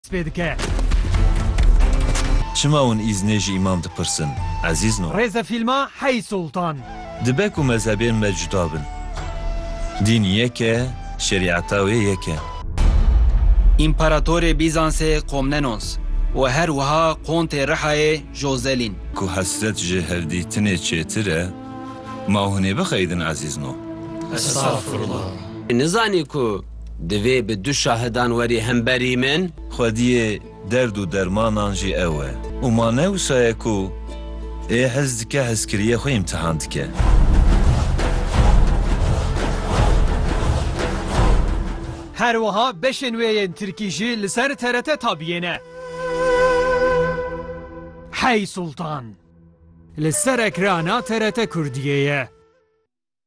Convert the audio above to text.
dest pê dike. Çima hûn îznê jî îmam dipirsin? Ezîz no. Rêzefîlma Hey Sultan. Dibe ku mezhebên me cuda bin. Dîn yek e, şerîeta wê yek e. İmparatorê Bîzansê Komnenos û her wiha Kontê Rihayê Jozelîn. Ku hesret ji hevdîtinê çêtir e, ma hûnê bixeydin ezîz no. Estağfurullah. Nizanî ku divê bi du şahidan werî hemberî min? Xwediyê derd û dermanan jî ew e. û ma newsaye ku ê hez dike hezkiriyê xwe îmtihan dike. Her wiha beşên wê yên Tirkî jî li ser TRT tabiyêne. Hey Sultan. Li ser ekrana TRT Kurdiyê ye.